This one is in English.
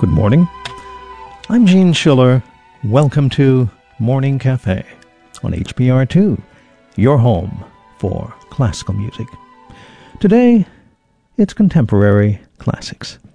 Good morning. I'm Gene Schiller. Welcome to Morning Cafe on HPR2, your home for classical music. Today, it's contemporary classics.